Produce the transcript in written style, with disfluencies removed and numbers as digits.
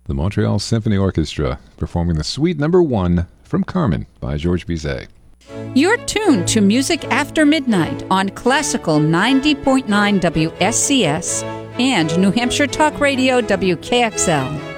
The Montreal Symphony Orchestra performing the Suite Number 1 from Carmen by Georges Bizet. You're tuned to Music After Midnight on Classical 90.9 WSCS and New Hampshire Talk Radio WKXL.